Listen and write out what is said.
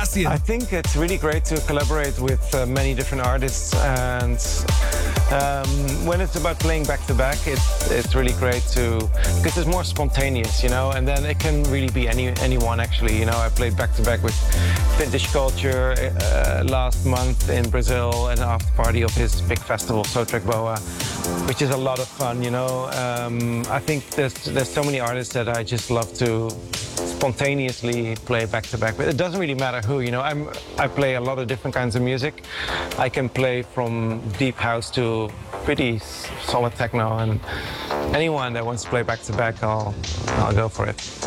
Sebastian? I think it's really great to collaborate with many different artists, and when it's about playing back to back, it's really great because it's more spontaneous, you know, and then it can really be anyone actually. You know, I played back to back with Vintage Culture last month in Brazil at an after party of his big festival, Sotrek Boa, which is a lot of fun, you know. I think there's so many artists that I just love to spontaneously play back to back, but it doesn't really matter who, you know. I play a lot of different kinds of music. I can play from deep house to pretty solid techno, and anyone that wants to play back to back, I'll go for it.